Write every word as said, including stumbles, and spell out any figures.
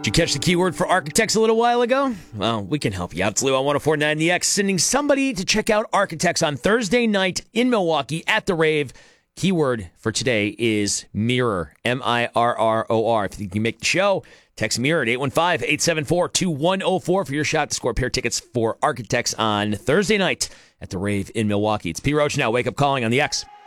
you catch the keyword for Architects a little while ago? Well, we can help you out. It's Lou on one oh four point nine The X, sending somebody to check out Architects on Thursday night in Milwaukee at the Rave. Keyword for today is mirror, M I R R O R. If you think you make the show, text mirror at eight one five, eight seven four, two one zero four for your shot to score a pair of tickets for Architects on Thursday night at the Rave in Milwaukee. It's P. Roach now. Wake up calling on The X.